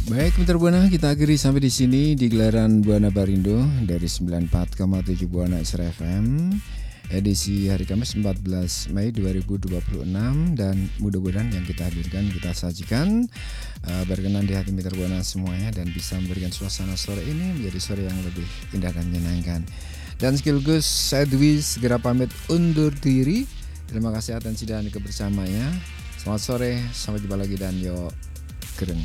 Baik, Mitra Buana, kita akhiri sampai di sini di gelaran Buana Barindo dari 94,7 Buana Isra FM edisi hari Kamis 14 Mei 2026, dan mudah-mudahan yang kita hadirkan, kita sajikan berkenan di hati Mitra Buana semuanya dan bisa memberikan suasana sore ini menjadi sore yang lebih indah dan menyenangkan. Dan sekaligus saya Dwi segera pamit undur diri. Terima kasih atas dan kebersamanya. Selamat sore, sampai jumpa lagi dan yo gereng.